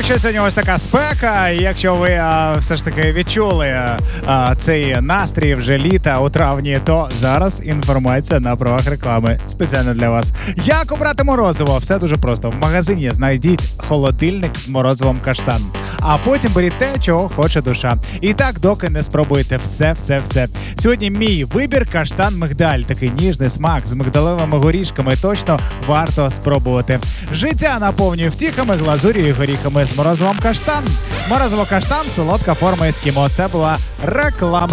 що сьогодні ось така спека, і якщо ви все ж таки відчули цей настрій вже літа у травні, то зараз інформація на правах реклами спеціально для вас. Як обрати морозиво? Все дуже просто. В магазині знайдіть холодильник з морозивом каштан, а потім беріть те, чого хоче душа. І так, доки не спробуєте все. Сьогодні мій вибір – каштан-мигдаль. Такий ніжний смак з мигдалевими горішками. Точно варто спробувати. Життя наповнює втіхами, глазур'ю і горіхами з морозивом каштан. Морозиво каштан – солодка форма ескімо. Це була реклама.